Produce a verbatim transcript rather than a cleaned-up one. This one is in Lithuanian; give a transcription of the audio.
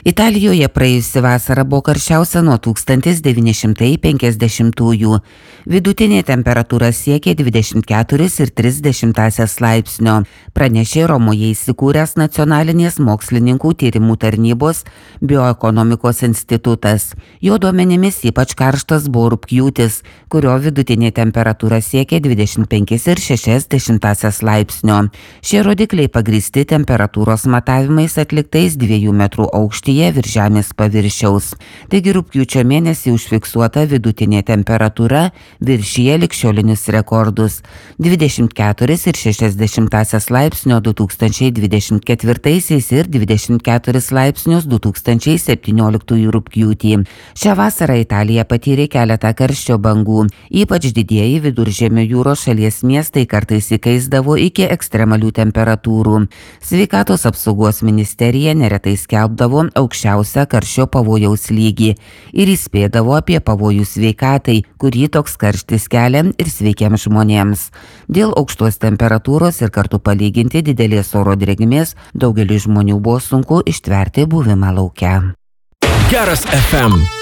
Italijoje praėjusi vasara buvo karščiausia nuo tūkstantis devyni šimtai penkiasdešimtųjų. Vidutinė temperatūra siekė dvidešimt keturis ir tris dešimtąsias laipsnio, pranešė Romoje įsikūręs Nacionalinės mokslininkų tyrimų tarnybos bioekonomikos institutas. Jo duomenimis ypač karštas buvo rugpjūtis, kurio vidutinė temperatūra siekė dvidešimt penkis ir šešias dešimtąsias laipsnio. Šie rodikliai pagrįsti temperatūros matavimais atliktais dviejų metrų aukštyje virš žemės paviršiaus. Taigi rugpjūčio mėnesį užfiksuota vidutinė temperatūra viršija ligšiolinius rekordus – dvidešimt keturis ir šešias dešimtąsias laipsnio du tūkstančiai dvidešimt ketvirtaisiais ir dvidešimt keturis laipsnius du tūkstančiai septynioliktųjų rugpjūtį. Šią vasarą Italija patyrė keletą karščio bangų. Ypač didieji Viduržemio jūros šalies miestai kartais įkaisdavo iki ekstremalių temperatūrų. Sveikatos apsaugos ministerija neretai skelbdavo aukščiausią karščio pavojaus lygį ir įspėdavo apie pavojų sveikatai, kurį toks karštis kelia ir sveikiems žmonėms. Dėl aukštos temperatūros ir kartu palyginti didelės oro drėgmės daugeliui žmonių buvo sunku ištverti buvimą lauke. Geras F M.